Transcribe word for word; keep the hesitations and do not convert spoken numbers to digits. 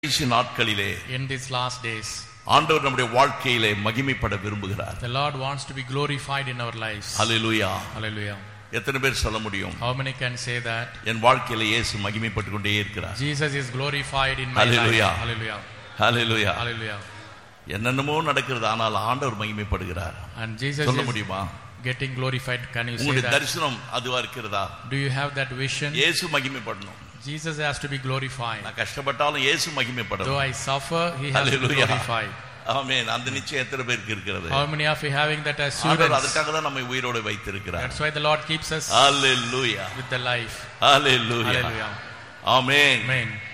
கடைசி நாட்களிலே in these last days ஆண்டவர் நம்முடைய வாழ்க்கையிலே மகிமைப்பட விரும்புகிறார். the Lord wants to be glorified in our lives. Hallelujah. Hallelujah. எத்தனை பேர் சொல்ல முடியும்? How many can say that என் வாழ்க்கையிலே இயேசு மகிமைப்பட்டு கொண்டே இருக்கிறார்? Jesus is glorified in my Hallelujah. life. Hallelujah. Hallelujah. Hallelujah. என்னென்னமோ நடக்கிறது, ஆனால் ஆண்டவர் மகிமைப்படுகிறார். And Jesus சொல்ல is முடியுமா? getting glorified. Can you say உங்களுடைய that? தரிசனம் அதுவா இருக்கிறதா? Do you have that vision? இயேசு மகிமைப்படணும். Jesus has to be glorified. நான் கஷ்டப்பட்டாலும் இயேசு Though மகிமைப்படணும். I suffer, he has to be Hallelujah. glorified. ஆமென். அந்த நிச்சயம் எத்தனை பேருக்கு இருக்கிறது? How many of you having that ஆண்டவர் assurance? அதுக்காக தான் நம்மை உயிரோடு வைத்திருக்கிறார். That's why the Lord keeps us hallelujah. with the life. Hallelujah. Hallelujah. Amen. Amen.